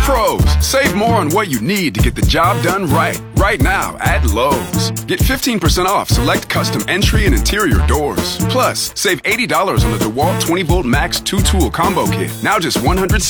Pros, save more on what you need to get the job done right. Right now at Lowe's. Get 15% off select custom entry and interior doors. Plus, save $80 on the DeWalt 20-volt Max 2-tool combo kit. Now just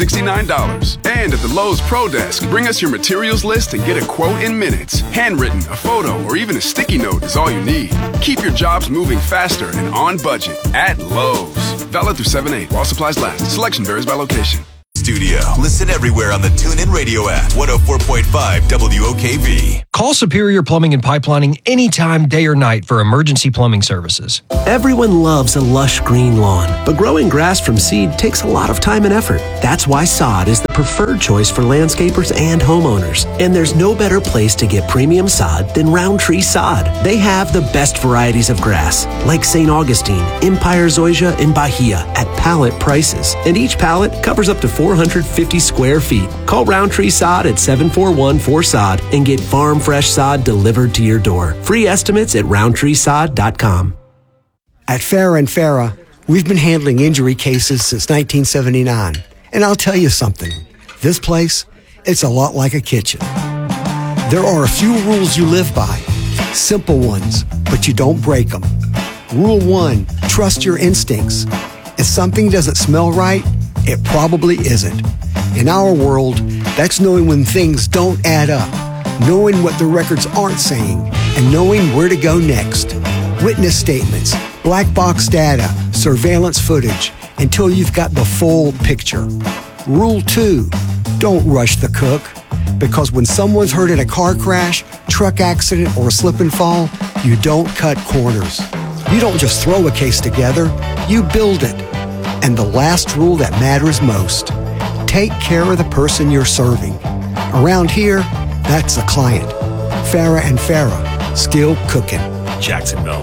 $169. And at the Lowe's Pro Desk, bring us your materials list and get a quote in minutes. Handwritten, a photo, or even a sticky note is all you need. Keep your jobs moving faster and on budget at Lowe's. Valid through 7/8 while supplies last. Selection varies by location. Studio. Listen everywhere on the TuneIn Radio app. 104.5 WOKV. Call Superior Plumbing and Pipelining anytime, day or night, for emergency plumbing services. Everyone loves a lush green lawn, but growing grass from seed takes a lot of time and effort. That's why sod is the preferred choice for landscapers and homeowners. And there's no better place to get premium sod than Roundtree Sod. They have the best varieties of grass, like St. Augustine, Empire Zoysia, and Bahia, at pallet prices. And each pallet covers up to 450 square feet. Call Roundtree Sod at 741-4SOD and get farm fresh sod delivered to your door. Free estimates at RoundtreeSod.com. At Farah & Farah, we've been handling injury cases since 1979. And I'll tell you something. This place, it's a lot like a kitchen. There are a few rules you live by. Simple ones, but you don't break them. Rule 1, trust your instincts. If something doesn't smell right, it probably isn't. In our world, that's knowing when things don't add up, knowing what the records aren't saying, and knowing where to go next. Witness statements, black box data, surveillance footage, until you've got the full picture. Rule 2, don't rush the cook, because when someone's hurt in a car crash, truck accident, or a slip and fall, you don't cut corners. You don't just throw a case together, you build it. And the last rule that matters most, take care of the person you're serving. Around here, that's the client. Farah & Farah, skilled cooking. Jacksonville.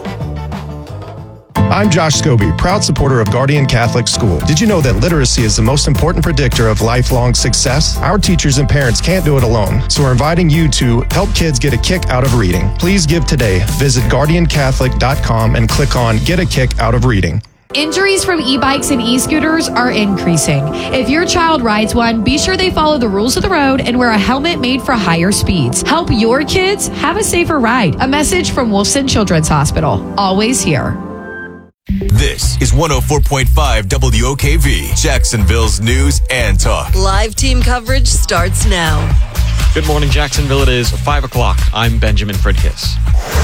I'm Josh Scobie, proud supporter of Guardian Catholic School. Did you know that literacy is the most important predictor of lifelong success? Our teachers and parents can't do it alone, so we're inviting you to help kids get a kick out of reading. Please give today. Visit GuardianCatholic.com and click on Get a Kick Out of Reading. Injuries from e-bikes and e-scooters are increasing. If your child rides one, be sure they follow the rules of the road and wear a helmet made for higher speeds. Help your kids have a safer ride. A message from Wolfson Children's Hospital. Always here. This is 104.5 WOKV, Jacksonville's news and talk. Live team coverage starts now. Good morning, Jacksonville. It is 5 o'clock. I'm Benjamin Fridkiss.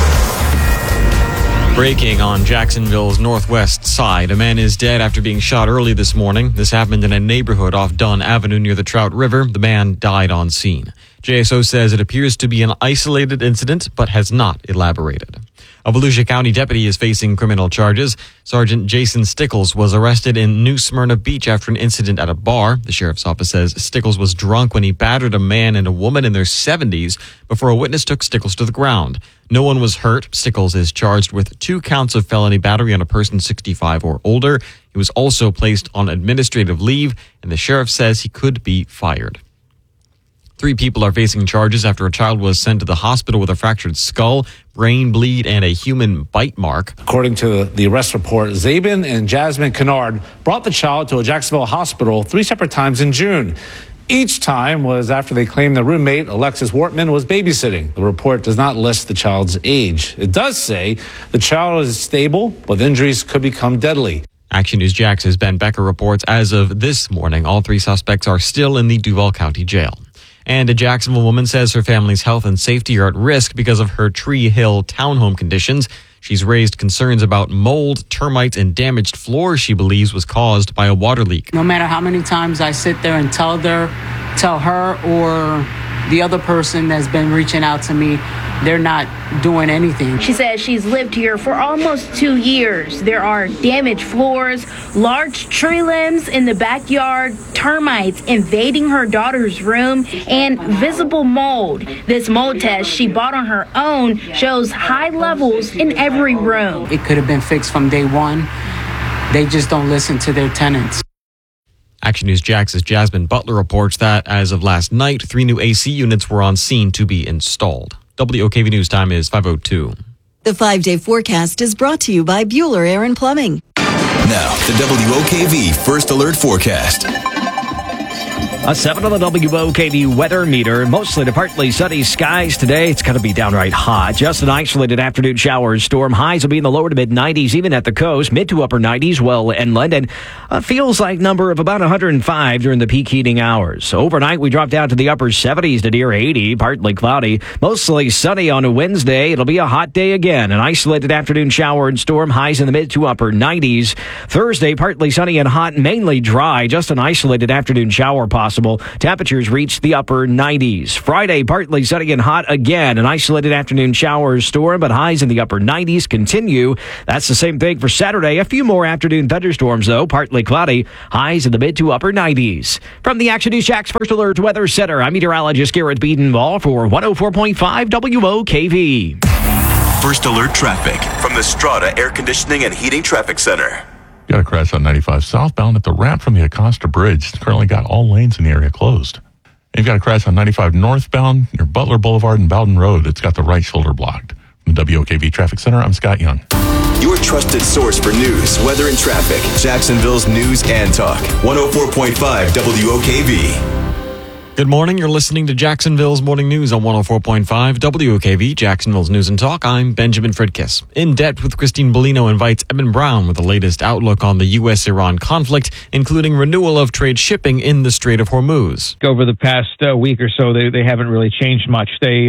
Breaking on Jacksonville's northwest side. A man is dead after being shot early this morning. This happened in a neighborhood off Dunn Avenue near the Trout River. The man died on scene. JSO says it appears to be an isolated incident, but has not elaborated. A Volusia County deputy is facing criminal charges. Sergeant Jason Stickles was arrested in New Smyrna Beach after an incident at a bar. The sheriff's office says Stickles was drunk when he battered a man and a woman in their 70s before a witness took Stickles to the ground. No one was hurt. Stickles is charged with 2 counts of felony battery on a person 65 or older. He was also placed on administrative leave, and the sheriff says he could be fired. 3 people are facing charges after a child was sent to the hospital with a fractured skull, brain bleed, and a human bite mark. According to the arrest report, Zabin and Jasmine Kennard brought the child to a Jacksonville hospital 3 separate times in June. Each time was after they claimed their roommate, Alexis Wortman, was babysitting. The report does not list the child's age. It does say the child is stable, but injuries could become deadly. Action News Jax's Ben Becker reports as of this morning, all 3 suspects are still in the Duval County Jail. And a Jacksonville woman says her family's health and safety are at risk because of her Tree Hill townhome conditions. She's raised concerns about mold, termites, and damaged floors she believes was caused by a water leak. No matter how many times I sit there and tell her or the other person that's been reaching out to me, they're not doing anything. She says she's lived here for almost 2 years. There are damaged floors, large tree limbs in the backyard, termites invading her daughter's room, and visible mold. This mold test she bought on her own shows high levels in every room. It could have been fixed from day one. They just don't listen to their tenants. Action News Jax's Jasmine Butler reports that as of last night, 3 new AC units were on scene to be installed. WOKV News time is 5:02. The 5-day forecast is brought to you by Bueller Air & Plumbing. Now, the WOKV First Alert Forecast. A 7 on the WOKV weather meter. Mostly to partly sunny skies today. It's going to be downright hot. Just an isolated afternoon shower and storm. Highs will be in the lower to mid 90s, even at the coast. Mid to upper 90s, well inland. And feels like number of about 105 during the peak heating hours. Overnight, we drop down to the upper 70s to near 80. Partly cloudy. Mostly sunny on a Wednesday. It'll be a hot day again. An isolated afternoon shower and storm. Highs in the mid to upper 90s. Thursday, partly sunny and hot, mainly dry. Just an isolated afternoon shower possible. Temperatures reach the upper 90s. Friday, partly sunny and hot again. An isolated afternoon shower storm, but highs in the upper 90s continue. That's the same thing for Saturday. A few more afternoon thunderstorms, though. Partly cloudy. Highs in the mid to upper 90s. From the Action News Jax First Alert Weather Center, I'm meteorologist Garrett Beedenball for 104.5 WOKV. First Alert traffic from the Strata Air Conditioning and Heating Traffic Center. Got a crash on 95 southbound at the ramp from the Acosta Bridge. It's currently got all lanes in the area closed. And you've got a crash on 95 northbound near Butler Boulevard and Bowden Road. It's got the right shoulder blocked. From the WOKV Traffic Center, I'm Scott Young. Your trusted source for news, weather, and traffic. Jacksonville's News and Talk. 104.5 WOKV. Good morning. You're listening to Jacksonville's Morning News on 104.5 WOKV, Jacksonville's News and Talk. I'm Benjamin Fridkiss. In Depth with Christine Bellino invites Eben Brown with the latest outlook on the U.S.-Iran conflict, including renewal of trade shipping in the Strait of Hormuz. Over the past week or so, they haven't really changed much.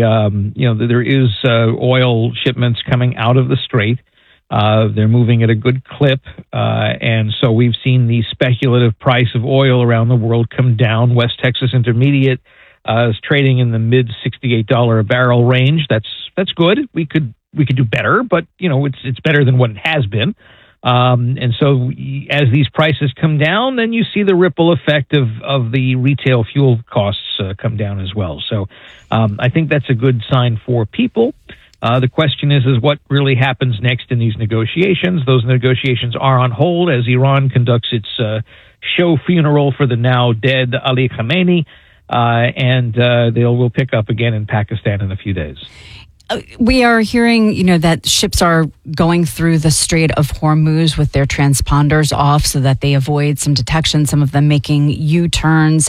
There is oil shipments coming out of the strait. They're moving at a good clip, and so we've seen the speculative price of oil around the world come down. West Texas Intermediate is trading in the mid $68 a barrel range. That's good. We could do better, but it's better than what it has been. And so as these prices come down, then you see the ripple effect of the retail fuel costs come down as well. So I think that's a good sign for people. The question is what really happens next in these negotiations. Those negotiations are on hold as Iran conducts its show funeral for the now dead Ali Khamenei, and they will pick up again in Pakistan in a few days. We are hearing, that ships are going through the Strait of Hormuz with their transponders off so that they avoid some detection, some of them making U-turns.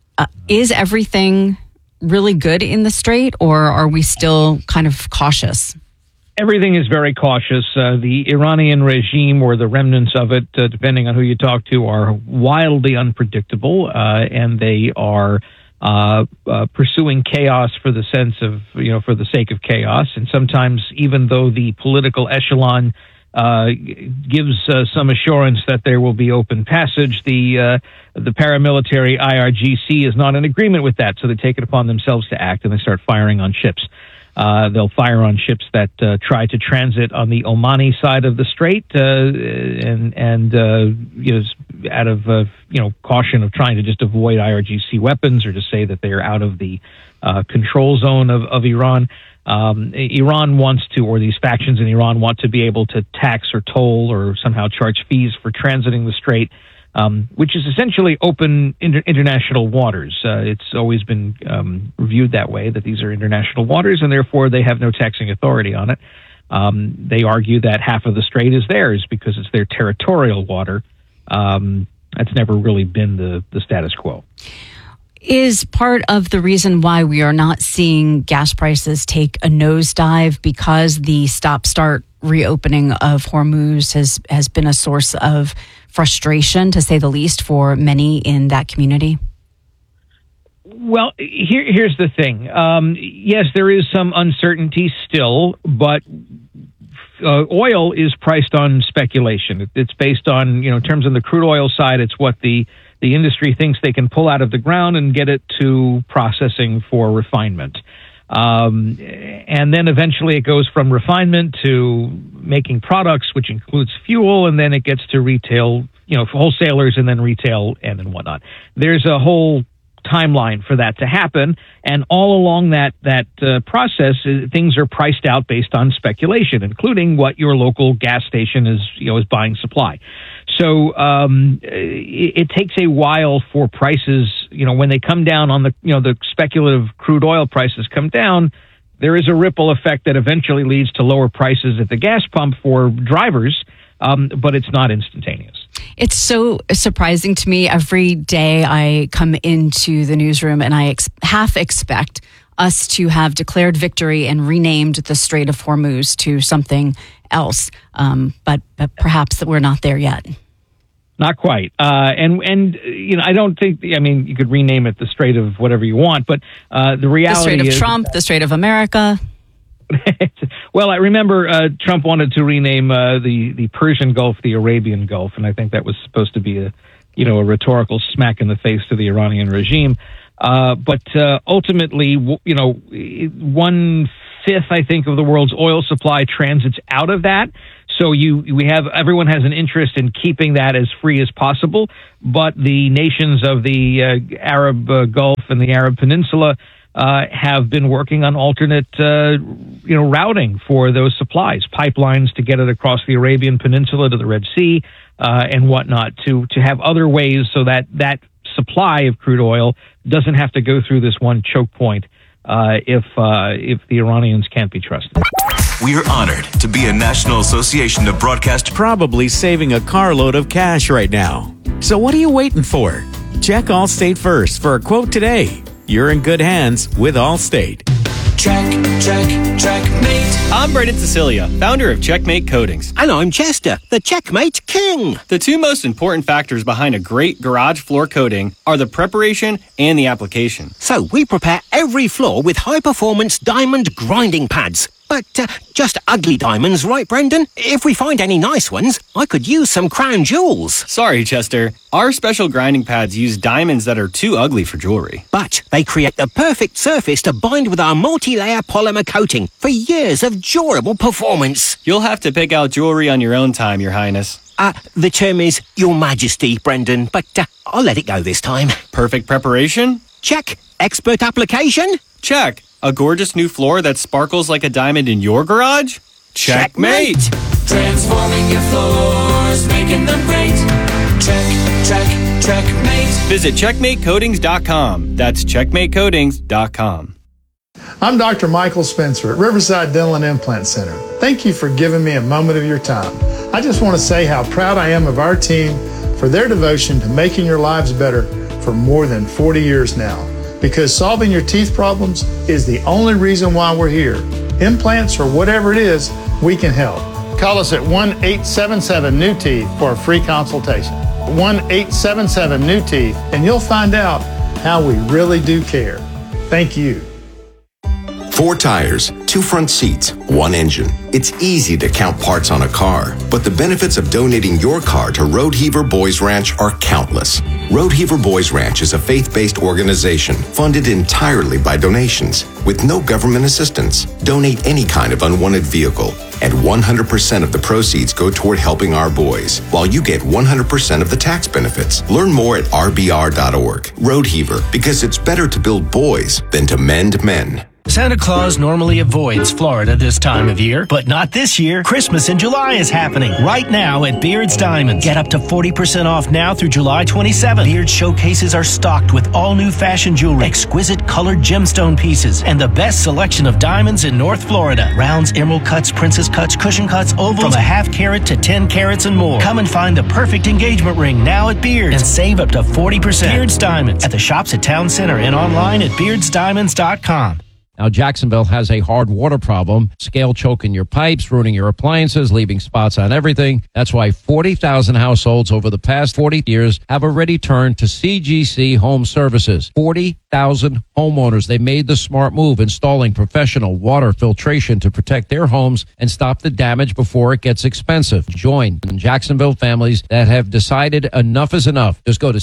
Is everything really good in the strait, or are we still kind of cautious? Everything is very cautious. The Iranian regime, or the remnants of it, depending on who you talk to, are wildly unpredictable, and they are pursuing chaos for the sense of, for the sake of chaos. And sometimes, even though the political echelon gives some assurance that there will be open passage, the paramilitary IRGC is not in agreement with that, so they take it upon themselves to act, and they start firing on ships. They'll fire on ships that try to transit on the Omani side of the strait, out of caution of trying to just avoid IRGC weapons, or to say that they are out of the control zone of Iran. Iran wants to, or these factions in Iran want to be able to tax or toll or somehow charge fees for transiting the strait, which is essentially open international waters. It's always been viewed that way, that these are international waters, and therefore they have no taxing authority on it. They argue that half of the strait is theirs because it's their territorial water. That's never really been the status quo. Is part of the reason why we are not seeing gas prices take a nosedive because the stop-start reopening of Hormuz has been a source of frustration, to say the least, for many in that community? Well, here's the thing. Yes, there is some uncertainty still, but oil is priced on speculation. It's based on, in terms of the crude oil side, it's what the industry thinks they can pull out of the ground and get it to processing for refinement. And then eventually it goes from refinement to making products, which includes fuel, and then it gets to retail, wholesalers, and then retail, and then whatnot. There's a whole timeline for that to happen, and all along that process, things are priced out based on speculation, including what your local gas station is buying supply. So it takes a while for prices, when they come down on the speculative crude oil prices come down, there is a ripple effect that eventually leads to lower prices at the gas pump for drivers, but it's not instantaneous. It's so surprising to me. Every day I come into the newsroom and I half expect us to have declared victory and renamed the Strait of Hormuz to something else. But perhaps that we're not there yet. Not quite. And I don't think, you could rename it the Strait of whatever you want, but the reality is... The Strait of Trump, the Strait of America. Well, I remember Trump wanted to rename the Persian Gulf the Arabian Gulf, and I think that was supposed to be a rhetorical smack in the face to the Iranian regime. But ultimately, 1/5, I think, of the world's oil supply transits out of that. So everyone has an interest in keeping that as free as possible. But the nations of the Arab Gulf and the Arab Peninsula have been working on alternate, routing for those supplies, pipelines to get it across the Arabian Peninsula to the Red Sea and whatnot, to have other ways so that supply of crude oil doesn't have to go through this one choke point if the Iranians can't be trusted. We're honored to be a National Association of Broadcast. Probably saving a carload of cash right now. So what are you waiting for? Check Allstate first for a quote today. You're in good hands with Allstate. Checkmate. I'm Brendan Cecilia, founder of Checkmate Coatings. And I'm Chester, the Checkmate King. The two most important factors behind a great garage floor coating are the preparation and the application. So we prepare every floor with high-performance diamond grinding pads. But just ugly diamonds, right, Brendan? If we find any nice ones, I could use some crown jewels. Sorry, Chester. Our special grinding pads use diamonds that are too ugly for jewelry. But they create the perfect surface to bind with our multi-layer polymer coating for years of durable performance. You'll have to pick out jewelry on your own time, Your Highness. The term is Your Majesty, Brendan, but I'll let it go this time. Perfect preparation? Check. Expert application? Check. A gorgeous new floor that sparkles like a diamond in your garage? Checkmate! Transforming your floors, making them great. Checkmate. Visit checkmatecoatings.com. That's checkmatecoatings.com. I'm Dr. Michael Spencer at Riverside Dental and Implant Center. Thank you for giving me a moment of your time. I just want to say how proud I am of our team for their devotion to making your lives better for more than 40 years now. Because solving your teeth problems is the only reason why we're here. Implants or whatever it is, we can help. Call us at 1-877-NEW-TEETH for a free consultation. 1-877-NEW-TEETH, and you'll find out how we really do care. Thank you. 4 tires, 2 front seats, 1 engine. It's easy to count parts on a car, but the benefits of donating your car to Road Heaver Boys Ranch are countless. Road Heaver Boys Ranch is a faith-based organization funded entirely by donations with no government assistance. Donate any kind of unwanted vehicle, and 100% of the proceeds go toward helping our boys, while you get 100% of the tax benefits. Learn more at rbr.org. Road Heaver, because it's better to build boys than to mend men. Santa Claus normally avoids Florida this time of year, but not this year. Christmas in July is happening right now at Beard's Diamonds. Get up to 40% off now through July 27th. Beard's showcases are stocked with all new fashion jewelry, exquisite colored gemstone pieces, and the best selection of diamonds in North Florida. Rounds, emerald cuts, princess cuts, cushion cuts, ovals, from a half carat to 10 carats and more. Come and find the perfect engagement ring now at Beard's and save up to 40%. Beard's Diamonds at the shops at Town Center and online at beardsdiamonds.com. Now, Jacksonville has a hard water problem, scale choking your pipes, ruining your appliances, leaving spots on everything. That's why 40,000 households over the past 40 years have already turned to CGC Home Services. 40,000 homeowners. They made the smart move, installing professional water filtration to protect their homes and stop the damage before it gets expensive. Join Jacksonville families that have decided enough is enough. Just go to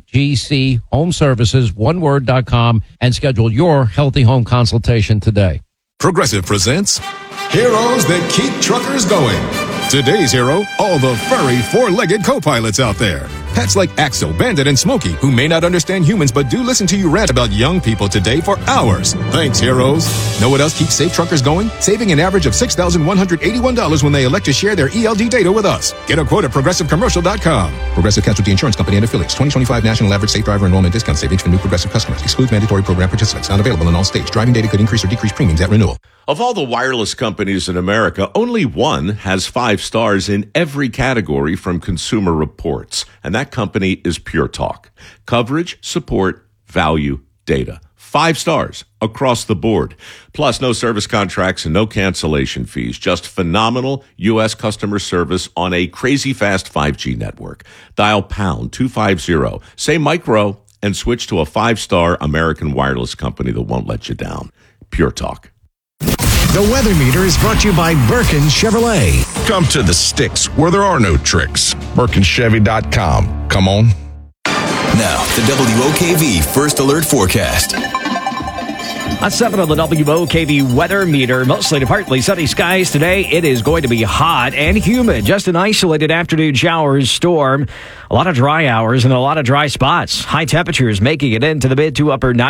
cgchomeservices.com and schedule your healthy home consultation today. Progressive presents Heroes That Keep Truckers Going. Today's hero, all the furry 4-legged co-pilots out there. Pets like Axel, Bandit, and Smokey, who may not understand humans but do listen to you rant about young people today for hours. Thanks, heroes. Know what else keeps Safe Truckers going? Saving an average of $6,181 when they elect to share their ELD data with us. Get a quote at ProgressiveCommercial.com. Progressive Casualty Insurance Company and Affiliates. 2025 National Average Safe Driver Enrollment Discount Savings for new Progressive customers. Excludes mandatory program participants. Not available in all states. Driving data could increase or decrease premiums at renewal. Of all the wireless companies in America, only one has 5 stars in every category from Consumer Reports, and that company is Pure Talk. Coverage, support, value, data. 5 stars across the board. Plus, no service contracts and no cancellation fees. Just phenomenal U.S. customer service on a crazy fast 5G network. Dial pound 250, say micro, and switch to a 5-star American wireless company that won't let you down. Pure Talk. The Weather Meter is brought to you by Birkin Chevrolet. Come to the sticks where there are no tricks. BirkinChevy.com. Come on. Now, the WOKV First Alert Forecast. On 7 on the WOKV Weather Meter, mostly to partly sunny skies today. It is going to be hot and humid. Just an isolated afternoon showers, storm. A lot of dry hours and a lot of dry spots. High temperatures making it into the mid to upper 90s.